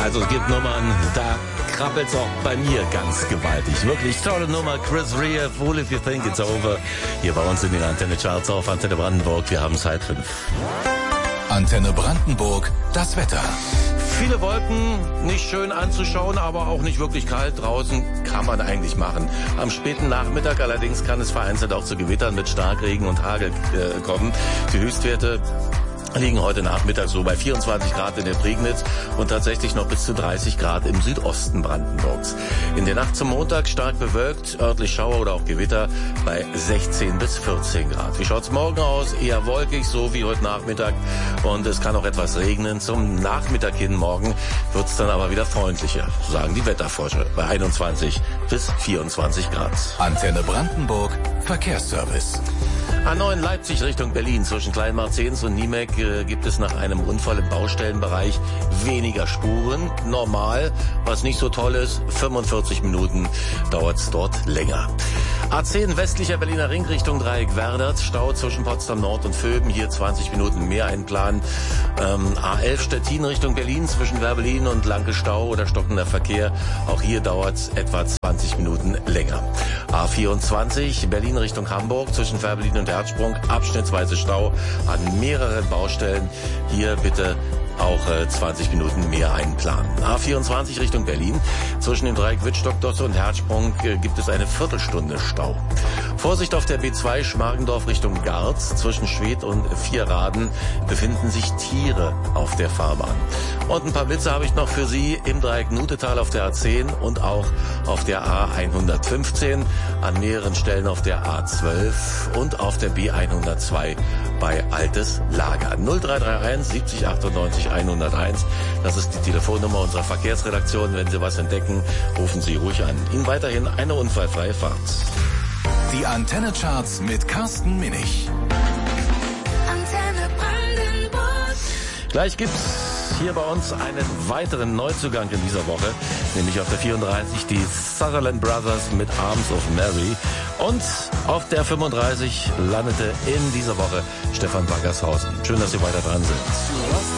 Also es gibt Nummern, da krabbelt's auch bei mir ganz gewaltig. Wirklich tolle Nummer. Chris Rea, Fool If You Think It's Over. Hier bei uns in den Antenne Charts auf Antenne Brandenburg. Wir haben Zeit 5. Antenne Brandenburg, das Wetter. Viele Wolken, nicht schön anzuschauen, aber auch nicht wirklich kalt. Draußen kann man eigentlich machen. Am späten Nachmittag allerdings kann es vereinzelt auch zu Gewittern mit Starkregen und Hagel kommen. Die Höchstwerte liegen heute Nachmittag so bei 24 Grad in der Prignitz und tatsächlich noch bis zu 30 Grad im Südosten Brandenburgs. In der Nacht zum Montag stark bewölkt, örtlich Schauer oder auch Gewitter bei 16 bis 14 Grad. Wie schaut's morgen aus? Eher wolkig, so wie heute Nachmittag, und es kann auch etwas regnen. Zum Nachmittag hin morgen wird's dann aber wieder freundlicher, so sagen die Wetterforscher, bei 21 bis 24 Grad. Antenne Brandenburg, Verkehrsservice. A9 Leipzig Richtung Berlin zwischen Kleinmarzens und Niemek gibt es nach einem Unfall im Baustellenbereich weniger Spuren. Normal, was nicht so toll ist, 45 Minuten dauert es dort länger. A10 westlicher Berliner Ring Richtung Dreieck Werdert, Stau zwischen Potsdam Nord und Vöben, hier 20 Minuten mehr einplanen. A11 Stettin Richtung Berlin zwischen Werbelin und Lanke Stau oder stockender Verkehr, auch hier dauert es etwa 20 Minuten länger. A24 Berlin Richtung Hamburg zwischen Werbelin und Herzsprung, abschnittsweise Stau an mehreren Baustellen, hier bitte auch 20 Minuten mehr einplanen. A24 Richtung Berlin. Zwischen dem Dreieck Wittstock-Dosse und Herzsprung gibt es eine Viertelstunde Stau. Vorsicht auf der B2 Schmargendorf Richtung Garz. Zwischen Schwedt und Vierraden befinden sich Tiere auf der Fahrbahn. Und ein paar Blitze habe ich noch für Sie im Dreieck Nutetal auf der A10 und auch auf der A115, an mehreren Stellen auf der A12 und auf der B102 bei Altes Lager. 0331 70 98 101. Das ist die Telefonnummer unserer Verkehrsredaktion. Wenn Sie was entdecken, rufen Sie ruhig an. Ihnen weiterhin eine unfallfreie Fahrt. Die Antenne Charts mit Carsten Minich. Antenne Brandenburg. Gleich gibt's hier bei uns einen weiteren Neuzugang in dieser Woche, nämlich auf der 34 die Sutherland Brothers mit Arms of Mary. Und auf der 35 landete in dieser Woche Stefan Baggershausen. Schön, dass Sie weiter dran sind.